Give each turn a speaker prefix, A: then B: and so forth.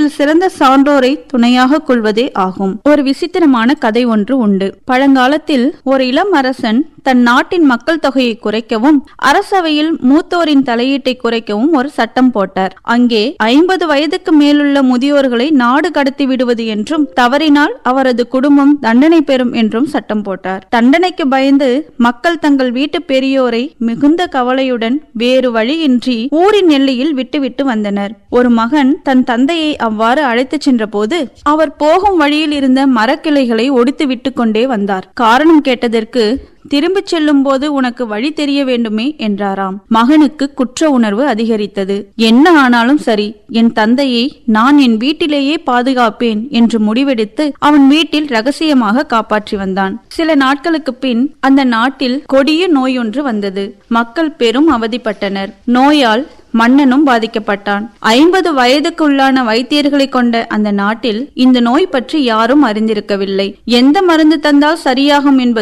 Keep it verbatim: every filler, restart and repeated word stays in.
A: இதில் சிறந்த சான்றோரை துணையாக கொள்வதே ஆகும். ஒரு விசித்திரமான கதை ஒன்று உண்டு. பழங்காலத்தில் ஒரு இளம் அரசன் தன் நாட்டின் மக்கள் தொகையை குறைக்கவும் அரசவையில் மூத்தோரின் தலையீட்டை குறைக்கவும் ஒரு சட்டம் போட்டார். அங்கே ஐம்பது வயதுக்கு மேலுள்ள முதியோர்களை நாடு கடத்தி விடுவது என்றும் தவறினால் அவரது குடும்பம் தண்டனை பெறும் என்றும் சட்டம் போட்டார். தண்டனைக்கு பயந்து மக்கள் தங்கள் வீட்டு பெரியோரை மிகுந்த கவலையுடன் வேறு வழியின்றி ஊரின் எல்லையில் விட்டுவிட்டு வந்தனர். ஒரு மகன் தன் தந்தையை அவ்வாறு அழைத்து சென்ற போது அவர் போகும் வழியில் இருந்த மரக்கிளைகளை ஒடித்து விட்டு கொண்டே வந்தார். காரணம் கேட்டதற்கு, திரும்பிச் செல்லும் போது உனக்கு வழி தெரிய வேண்டுமே என்றாராம். மகனுக்கு குற்ற உணர்வு அதிகரித்தது. என்ன ஆனாலும் சரி, என் தந்தையை நான் என் வீட்டிலேயே பாதுகாப்பேன் என்று முடிவெடுத்து அவன் வீட்டில் ரகசியமாக காப்பாற்றி வந்தான். சில நாட்களுக்கு பின் அந்த நாட்டில் கொடிய நோய் ஒன்று வந்தது. மக்கள் பெரும் அவதிப்பட்டனர். நோயால் மன்னனும் பாதிக்கப்பட்டான். ஐம்பது வயதுக்குள்ளான வைத்தியர்களை கொண்ட அந்த நாட்டில் இந்த நோய் பற்றி யாரும் அறிந்திருக்கவில்லை. எந்த மருந்து தந்தால் சரியாகும் என்பது